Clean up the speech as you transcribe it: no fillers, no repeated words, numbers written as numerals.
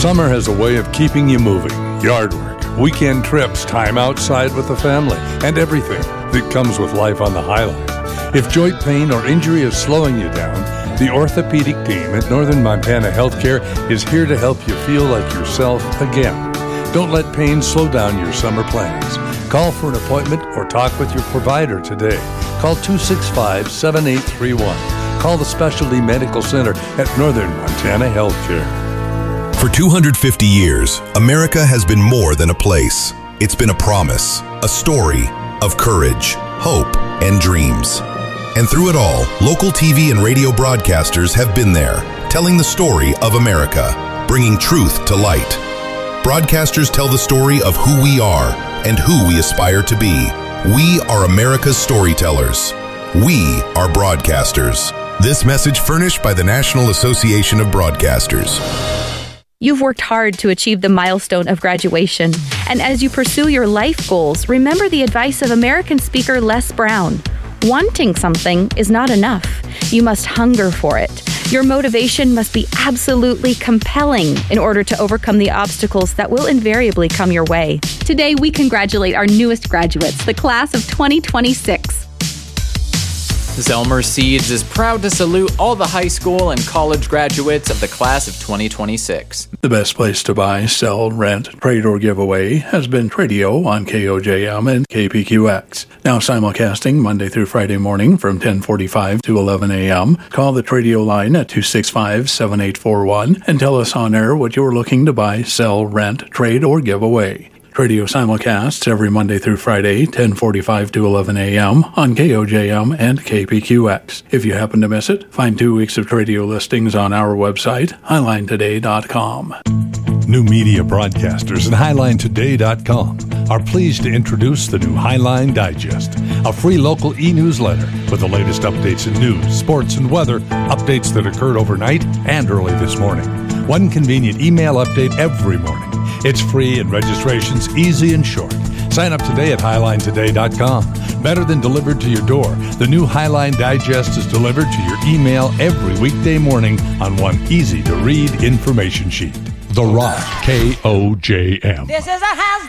Summer has a way of keeping you moving. Yard work, weekend trips, time outside with the family, and everything that comes with life on the Highline. If joint pain or injury is slowing you down, the orthopedic team at Northern Montana Healthcare is here to help you feel like yourself again. Don't let pain slow down your summer plans. Call for an appointment or talk with your provider today. Call 265-7831. Call the Specialty Medical Center at Northern Montana Healthcare. For 250 years, America has been more than a place. It's been a promise, a story of courage, hope, and dreams. And through it all, local TV and radio broadcasters have been there, telling the story of America, bringing truth to light. Broadcasters tell the story of who we are and who we aspire to be. We are America's storytellers. We are broadcasters. This message furnished by the National Association of Broadcasters. You've worked hard to achieve the milestone of graduation. And as you pursue your life goals, remember the advice of American speaker Les Brown. Wanting something is not enough. You must hunger for it. Your motivation must be absolutely compelling in order to overcome the obstacles that will invariably come your way. Today, we congratulate our newest graduates, the class of 2026. Zelmer Seeds is proud to salute all the high school and college graduates of the class of 2026. The best place to buy, sell, rent, trade, or give away has been Tradio on KOJM and KPQX. Now simulcasting Monday through Friday morning from 10:45 to 11 a.m. Call the Tradio line at 265-7841 and tell us on air what you're looking to buy, sell, rent, trade, or give away. Radio simulcasts every Monday through Friday, 10:45 to 11 a.m. on KOJM and KPQX. If you happen to miss it, find 2 weeks of Tradio listings on our website, HighlineToday.com. New media broadcasters and HighlineToday.com are pleased to introduce the new Highline Digest, a free local e-newsletter with the latest updates in news, sports, and weather, updates that occurred overnight and early this morning. One convenient email update every morning. It's free and registration's easy and short. Sign up today at HighlineToday.com. Better than delivered to your door, the new Highline Digest is delivered to your email every weekday morning on one easy-to-read information sheet. The Rock, KOJM. This is a house